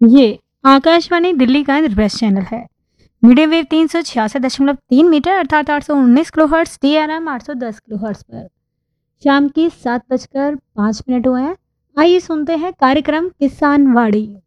ये आकाशवाणी दिल्ली का निर्भय चैनल है। मीडियम वेव 366.3 मीटर अर्थात 819 किलोहर्ट्ज, DRM 810 किलोहर्ट्ज पर शाम की 7:05 हुए हैं। आइए सुनते हैं कार्यक्रम किसान वाड़ी।